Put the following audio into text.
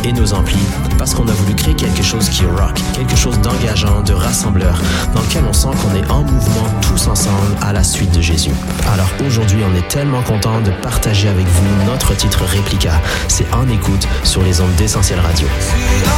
et nos amplis parce qu'on a voulu créer quelque chose qui rock, quelque chose d'engageant, de rassembleur, dans lequel on sent qu'on est en mouvement tous ensemble à la suite de Jésus. Alors aujourd'hui, on est tellement content de partager avec vous notre titre Réplica. C'est En écoute sur les ondes d'Essentiel Radio.